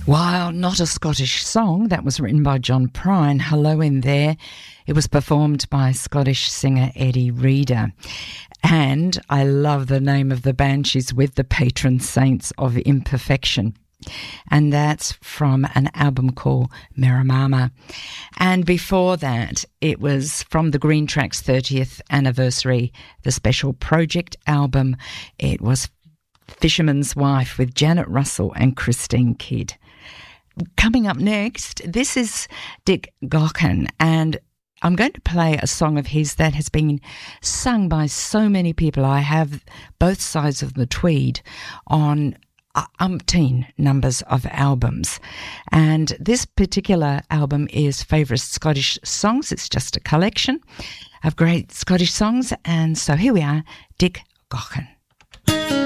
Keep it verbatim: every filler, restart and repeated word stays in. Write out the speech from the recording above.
While not a Scottish song, that was written by John Prine, Hello in There. It was performed by Scottish singer Eddie Reader. And I love the name of the band. She's with the patron saints of imperfection. And that's from an album called Miramama. And before that, it was from the Green Tracks thirtieth anniversary, the special project album. It was Fisherman's Wife with Janet Russell and Christine Kidd. Coming up next, this is Dick Gaughan, and I'm going to play a song of his that has been sung by so many people. I have both sides of the Tweed on umpteen numbers of albums, and this particular album is Favourite Scottish Songs. It's just a collection of great Scottish songs, and so here we are, Dick Gaughan.